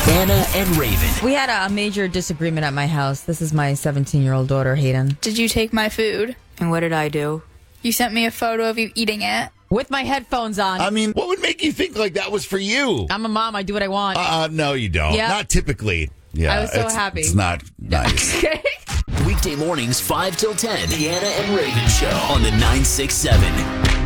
Anna and Raven. We had a major disagreement at my house. This is my 17-year-old daughter, Hayden. Did you take my food? And what did I do? You sent me a photo of you eating it. With my headphones on. I mean, what would make you think like that was for you? I'm a mom. I do what I want. No, you don't. Yep. Not typically. Yeah, I was so happy. It's not nice. Okay. Weekday mornings 5 till 10. The Anna and Raven Show on the 967.